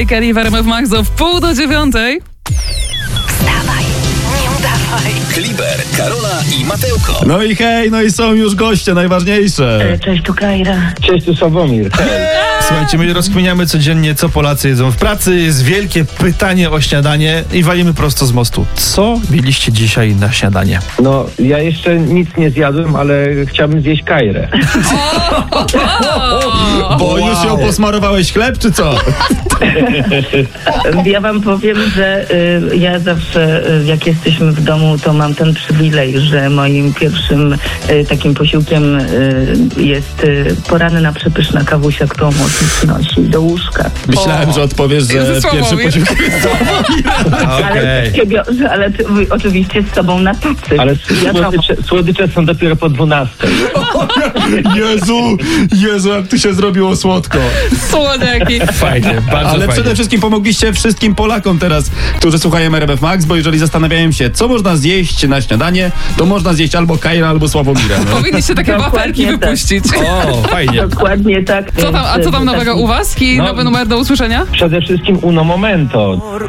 Kelly w RMF Max o 8:30. Wstawaj, nie udawaj. Kliber, Karola i Matełko. No i hej, no i są już goście, najważniejsze. Cześć, tu Kajra. Cześć, tu Sławomir. Słuchajcie, my rozkminiamy codziennie, co Polacy jedzą w pracy. Jest wielkie pytanie o śniadanie i walimy prosto z mostu. Co mieliście dzisiaj na śniadanie? No, ja jeszcze nic nie zjadłem, ale chciałbym zjeść kajrę. Bo już ją posmarowałeś chleb, czy co? Ja wam powiem, że ja zawsze, jak jesteśmy w domu, to mam ten przywilej, że moim pierwszym takim posiłkiem jest poranna przepyszna kawusia, którą można przynosić do łóżka. Myślałem, że odpowiesz, że Jezus, pierwszy Sławomir. posiłek jest Ale ty oczywiście z sobą na tacy. Ale Ja słodycze są dopiero po 12. Jezu, jak tu się zrobiło słodko. Słodziaki. Fajnie, bardzo Ale fajnie. przede wszystkim pomogliście wszystkim Polakom teraz, którzy słuchają RMF Max, bo jeżeli zastanawiają się, co można zjeść na śniadanie, to można zjeść albo Kajra, albo Sławomira. No. Powinniście takie Dokładnie wafelki tak. wypuścić. O, fajnie. Dokładnie tak. A co tam nowego u was? Jaki nowy numer do usłyszenia? Przede wszystkim Uno Momento.